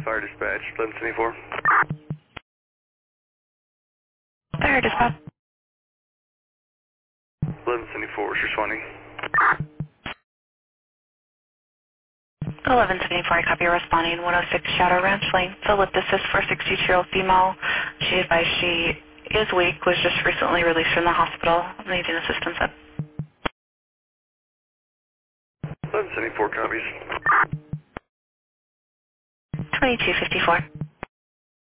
Fire dispatch, 1174. Fire dispatch. 1174, what's responding? 1174, I copy responding. 106 Shadow Ranch Lane. So lift assist for a 62-year-old female. She advised she is weak, was just recently released from the hospital, needing assistance at 1174 copies. 2254.